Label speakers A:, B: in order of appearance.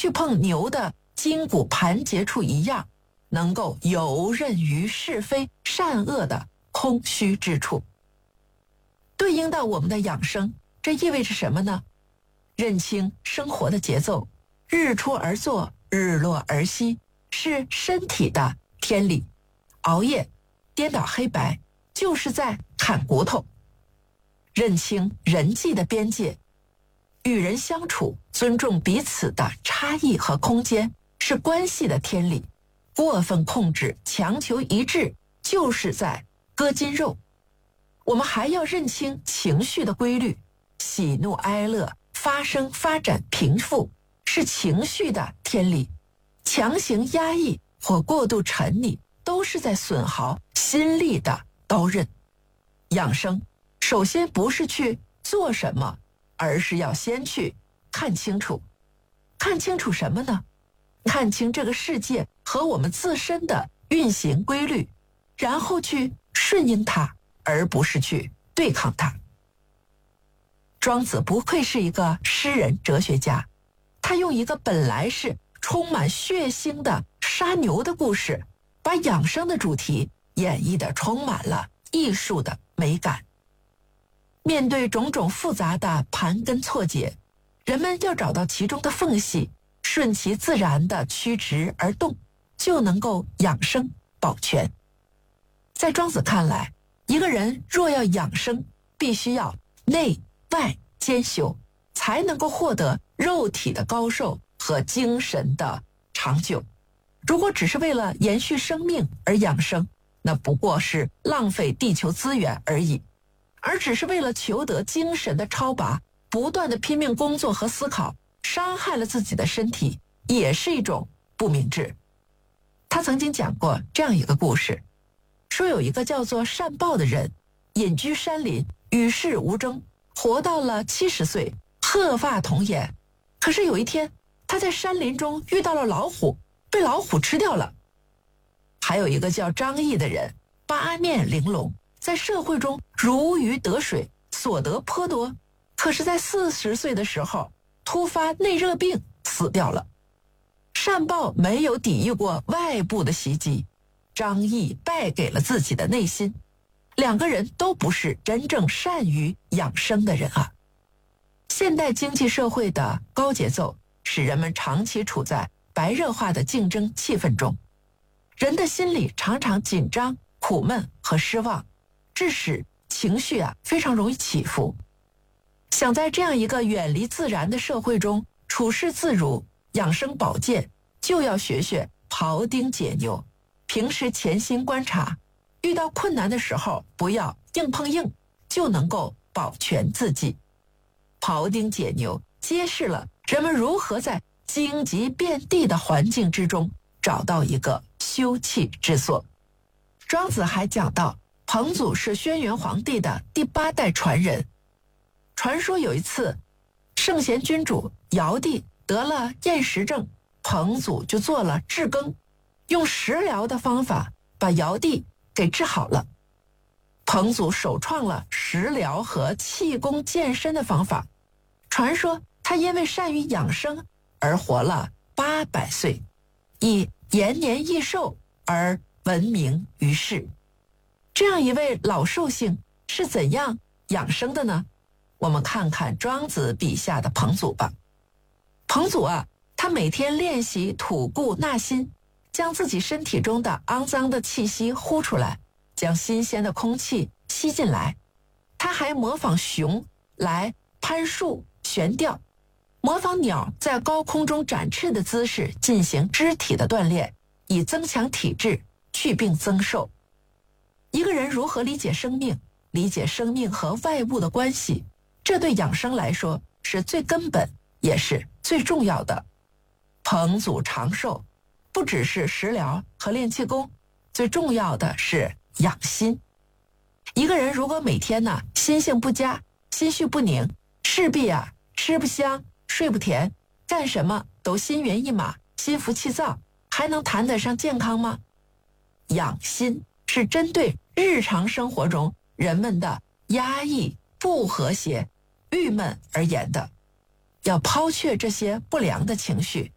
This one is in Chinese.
A: 去碰牛的筋骨盘结处一样，能够游刃于是非善恶的空虚之处。对应到我们的养生，这意味着什么呢？认清生活的节奏，日出而作，日落而息，是身体的天理。熬夜、颠倒黑白，就是在砍骨头。认清人际的边界，与人相处，尊重彼此的差异和空间，是关系的天理。过分控制、强求一致，就是在割筋肉。我们还要认清情绪的规律，喜怒哀乐、发生、发展、平复，是情绪的天理。强行压抑或过度沉溺，都是在损耗心力的刀刃。养生首先不是去做什么，而是要先去看清楚。看清楚什么呢？看清这个世界和我们自身的运行规律，然后去顺应它，而不是去对抗它。庄子不愧是一个诗人哲学家，他用一个本来是充满血腥的杀牛的故事，把养生的主题演绎得充满了艺术的美感。面对种种复杂的盘根错节，人们要找到其中的缝隙，顺其自然地曲直而动，就能够养生保全。在庄子看来，一个人若要养生，必须要内外兼修，才能够获得肉体的高寿和精神的长久。如果只是为了延续生命而养生，那不过是浪费地球资源而已。而只是为了求得精神的超拔，不断的拼命工作和思考，伤害了自己的身体，也是一种不明智。他曾经讲过这样一个故事，说有一个叫做善报的人，隐居山林，与世无争，活到了70岁，鹤发童颜。可是有一天，他在山林中遇到了老虎，被老虎吃掉了。还有一个叫张毅的人，八面玲珑，在社会中如鱼得水，所得颇多。可是在40岁的时候，突发内热病死掉了。善报没有抵御过外部的袭击，张毅败给了自己的内心。两个人都不是真正善于养生的人啊。现代经济社会的高节奏，使人们长期处在白热化的竞争气氛中，人的心里常常紧张、苦闷和失望，致使情绪非常容易起伏。想在这样一个远离自然的社会中处世自如，养生保健，就要学学庖丁解牛。平时潜心观察，遇到困难的时候不要硬碰硬，就能够保全自己。庖丁解牛揭示了人们如何在荆棘遍地的环境之中找到一个休憩之所。庄子还讲到，彭祖是轩辕皇帝的第8代传人。传说有一次，圣贤君主尧帝得了厌食症，彭祖就做了治羹，用食疗的方法把尧帝给治好了。彭祖首创了食疗和气功健身的方法。传说他因为善于养生而活了800岁，以延年益寿而闻名于世。这样一位老寿星是怎样养生的呢？我们看看庄子笔下的彭祖吧。彭祖他每天练习吐故纳新，将自己身体中的肮脏的气息呼出来，将新鲜的空气吸进来。他还模仿熊来攀树悬吊，模仿鸟在高空中展翅的姿势进行肢体的锻炼，以增强体质，去病增寿。一个人如何理解生命，理解生命和外物的关系，这对养生来说是最根本也是最重要的。彭祖长寿不只是食疗和练气功，最重要的是养心。一个人如果每天心性不佳，心绪不宁，势必吃不香，睡不甜，干什么都心猿意马，心浮气躁，还能谈得上健康吗？养心是针对日常生活中人们的压抑、不和谐、郁闷而言的。要抛却这些不良的情绪，